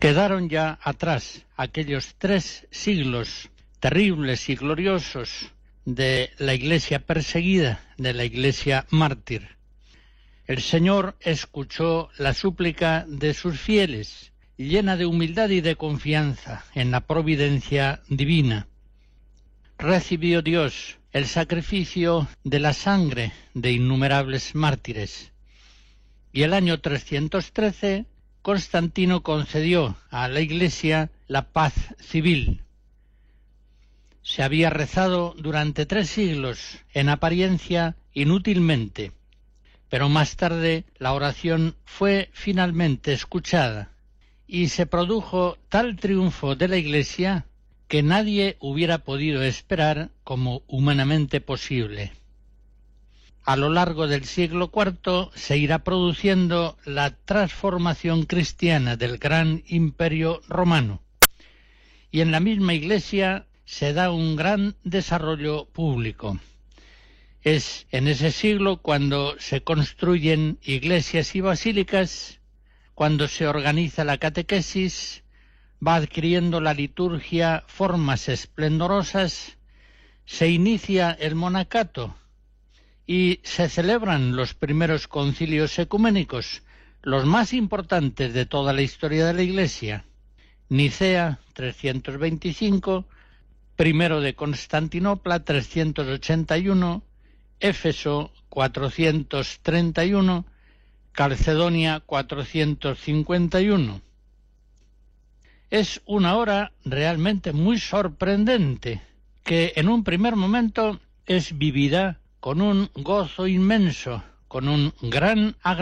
Quedaron ya atrás aquellos 3 siglos terribles y gloriosos de la Iglesia perseguida, de la Iglesia mártir. El Señor escuchó la súplica de sus fieles, llena de humildad y de confianza en la providencia divina. Recibió Dios el sacrificio de la sangre de innumerables mártires. Y el año 313, Constantino concedió a la Iglesia la paz civil. Se había rezado durante 3 siglos, en apariencia inútilmente, pero más tarde la oración fue finalmente escuchada y se produjo tal triunfo de la Iglesia que nadie hubiera podido esperar como humanamente posible. A lo largo del siglo IV se irá produciendo la transformación cristiana del gran imperio romano, y en la misma Iglesia se da un gran desarrollo público. Es en ese siglo cuando se construyen iglesias y basílicas, cuando se organiza la catequesis, va adquiriendo la liturgia formas esplendorosas, se inicia el monacato y se celebran los primeros concilios ecuménicos, los más importantes de toda la historia de la Iglesia. Nicea, 325, primero de Constantinopla, 381, Éfeso, 431, Calcedonia, 451. Es una hora realmente muy sorprendente, que en un primer momento es vivida con un gozo inmenso, con un gran agradecimiento